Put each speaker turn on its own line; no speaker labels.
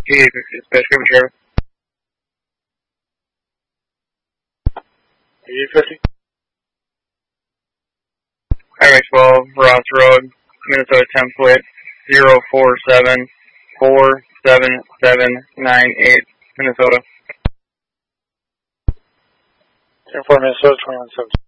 Hey, dispatch, give me Trevor. 850. Highway 12, Ross Road, Minnesota template 0474778, Minnesota.
10-4 Minnesota 21-7.